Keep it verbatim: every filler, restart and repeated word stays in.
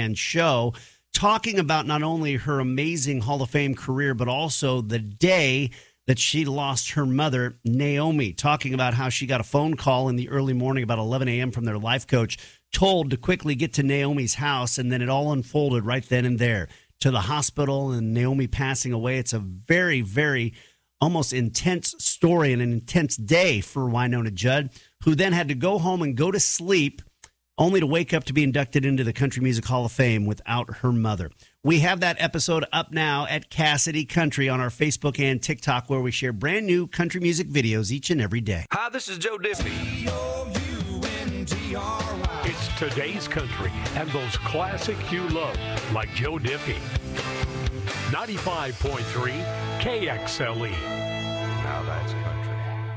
and show, talking about not only her amazing Hall of Fame career, but also the day that she lost her mother, Naomi, talking about how she got a phone call in the early morning about eleven a.m. from their life coach, told to quickly get to Naomi's house, and then it all unfolded right then and there to the hospital and Naomi passing away. It's a very, very almost intense story and an intense day for Wynonna Judd, who then had to go home and go to sleep only to wake up to be inducted into the Country Music Hall of Fame without her mother. We have that episode up now at Cassidy Country on our Facebook and TikTok, where we share brand new country music videos each and every day. Hi, this is Joe Diffie. It's today's country and those classics you love, like Joe Diffie. ninety-five point three K X L E. Now that's country.